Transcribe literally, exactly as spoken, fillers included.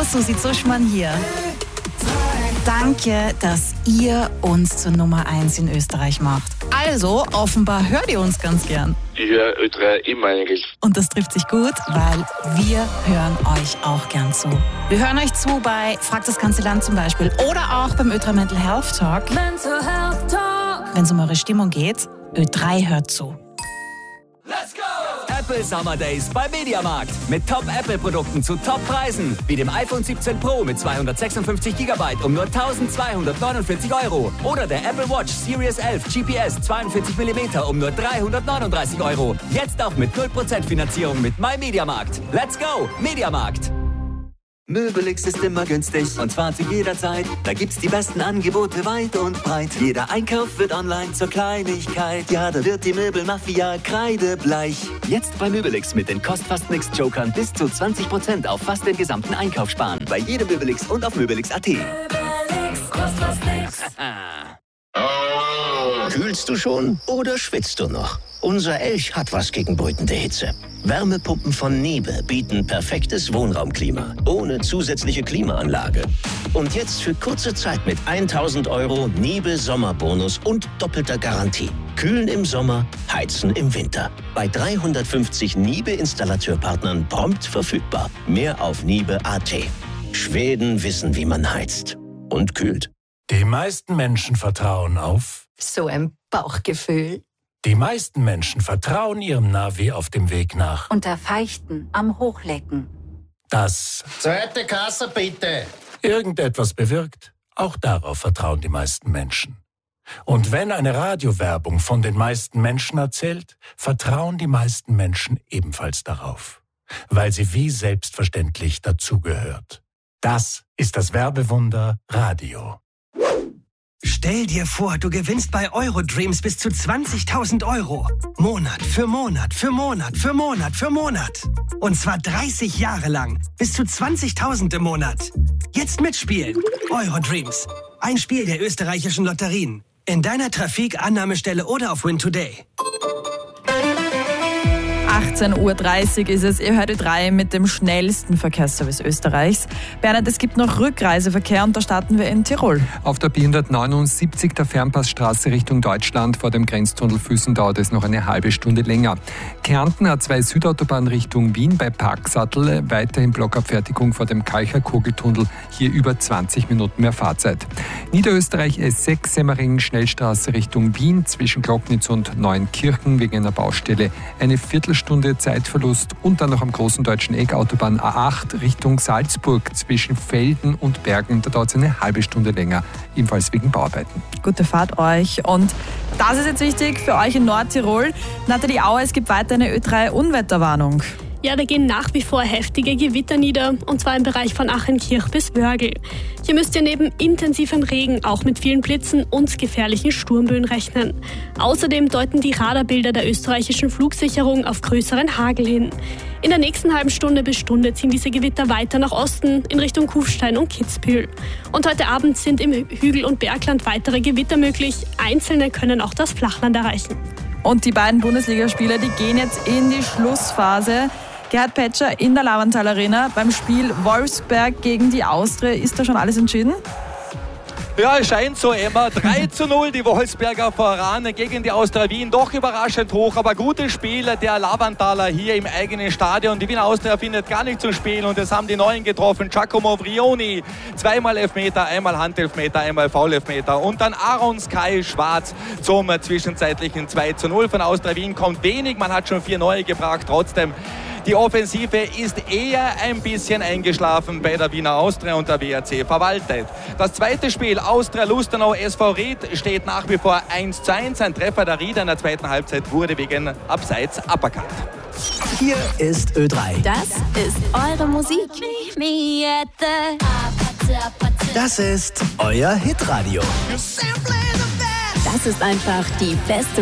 Susi Zuschmann hier. Danke, dass ihr uns zur Nummer eins in Österreich macht. Also, offenbar hört ihr uns ganz gern. Ich höre Ö drei immer eigentlich. Und das trifft sich gut, weil wir hören euch auch gern zu. Wir hören euch zu bei Frag das ganze Land zum Beispiel oder auch beim Ö drei Mental Health Talk. Mental Health Talk. Wenn es um eure Stimmung geht, Ö drei hört zu. Let's go! Apple Summer Days bei Mediamarkt. Mit Top-Apple-Produkten zu Top-Preisen. Wie dem iPhone siebzehn Pro mit zweihundertsechsundfünfzig Gigabyte um nur eintausendzweihundertneunundvierzig Euro. Oder der Apple Watch Series elf G P S zweiundvierzig Millimeter um nur dreihundertneununddreißig Euro. Jetzt auch mit null Prozent Finanzierung mit MyMediamarkt. Let's go! Mediamarkt. Möbelix ist immer günstig und zwar zu jeder Zeit. Da gibt's die besten Angebote weit und breit. Jeder Einkauf wird online zur Kleinigkeit. Ja, da wird die Möbelmafia kreidebleich. Jetzt bei Möbelix mit den Kost-Fast-Nix-Jokern bis zu zwanzig Prozent auf fast den gesamten Einkauf sparen. Bei jedem Möbelix und auf Möbelix Punkt at. Möbelix, kost was nix. Kühlst du schon oder schwitzt du noch? Unser Elch hat was gegen brütende Hitze. Wärmepumpen von Niebe bieten perfektes Wohnraumklima, ohne zusätzliche Klimaanlage. Und jetzt für kurze Zeit mit tausend Euro Niebe Sommerbonus und doppelter Garantie. Kühlen im Sommer, heizen im Winter. Bei dreihundertfünfzig Niebe-Installateurpartnern prompt verfügbar. Mehr auf Niebe Punkt at. Schweden wissen, wie man heizt und kühlt. Die meisten Menschen vertrauen auf so ein Bauchgefühl. Die meisten Menschen vertrauen ihrem Navi auf dem Weg nach. Unter Feichten am Hochlecken. Das Zweite Kasse bitte. Irgendetwas bewirkt, auch darauf vertrauen die meisten Menschen. Und wenn eine Radiowerbung von den meisten Menschen erzählt, vertrauen die meisten Menschen ebenfalls darauf. Weil sie wie selbstverständlich dazugehört. Das ist das Werbewunder Radio. Stell dir vor, du gewinnst bei Eurodreams bis zu zwanzigtausend Euro. Monat für Monat für Monat für Monat für Monat. Und zwar dreißig Jahre lang. Bis zu zwanzigtausend im Monat. Jetzt mitspielen. Eurodreams. Ein Spiel der österreichischen Lotterien. In deiner Trafik, Annahmestelle oder auf Win Today. achtzehn Uhr dreißig ist es. Ihr hört Ö drei mit dem schnellsten Verkehrsservice Österreichs. Bernhard, es gibt noch Rückreiseverkehr und da starten wir in Tirol. Auf der B hundertneunundsiebzig der Fernpassstraße Richtung Deutschland vor dem Grenztunnel Füssen dauert es noch eine halbe Stunde länger. Kärnten A zwei Südautobahn Richtung Wien bei Parksattel, weiterhin Blockabfertigung vor dem Kalcher-Kugeltunnel, hier über zwanzig Minuten mehr Fahrzeit. Niederösterreich S sechs Semmering Schnellstraße Richtung Wien zwischen Glocknitz und Neuenkirchen wegen einer Baustelle eine Viertelstunde Stunde Zeitverlust und dann noch am großen deutschen Eck Autobahn A acht Richtung Salzburg zwischen Felden und Bergen. Da dauert es eine halbe Stunde länger, ebenfalls wegen Bauarbeiten. Gute Fahrt euch. Und das ist jetzt wichtig für euch in Nordtirol. Nathalie Auer, es gibt weiter eine Ö drei Unwetterwarnung. Ja, da gehen nach wie vor heftige Gewitter nieder, und zwar im Bereich von Achenkirch bis Wörgl. Hier müsst ihr neben intensivem Regen auch mit vielen Blitzen und gefährlichen Sturmböen rechnen. Außerdem deuten die Radarbilder der österreichischen Flugsicherung auf größeren Hagel hin. In der nächsten halben Stunde bis Stunde ziehen diese Gewitter weiter nach Osten in Richtung Kufstein und Kitzbühel. Und heute Abend sind im Hügel- und Bergland weitere Gewitter möglich. Einzelne können auch das Flachland erreichen. Und die beiden Bundesligaspieler, die gehen jetzt in die Schlussphase. Gerhard Petscher in der Lavantal Arena beim Spiel Wolfsberg gegen die Austria. Ist da schon alles entschieden? Ja, es scheint so, Emma. drei zu null, die Wolfsberger voran gegen die Austria Wien. Doch überraschend hoch, aber gutes Spiel der Lavantaler hier im eigenen Stadion. Die Wiener Austria findet gar nicht zum Spiel und es haben die Neuen getroffen. Giacomo Vrioni, zweimal Elfmeter, einmal Handelfmeter, einmal Foulelfmeter. Und dann Aaron Sky Schwarz zum zwischenzeitlichen zwei zu null. Von Austria Wien kommt wenig, man hat schon vier Neue gebracht. Trotzdem, die Offensive ist eher ein bisschen eingeschlafen bei der Wiener Austria und der W R C verwaltet. Das zweite Spiel, Austria Lustenau S V Ried, steht nach wie vor eins zu eins. Ein Treffer der Rieder in der zweiten Halbzeit wurde wegen Abseits aberkannt. Hier ist Ö drei. Das ist eure Musik. Das ist euer Hitradio. Das ist einfach die beste